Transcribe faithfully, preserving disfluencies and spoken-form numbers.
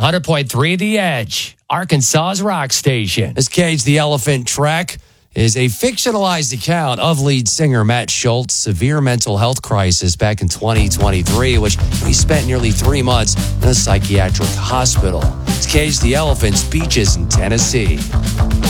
hundred point three The Edge, Arkansas's rock station. This Cage the Elephant track is a fictionalized account of lead singer Matt Schultz's severe mental health crisis back in twenty twenty-three, which he spent nearly three months in a psychiatric hospital. It's Cage the Elephant's Beaches in Tennessee.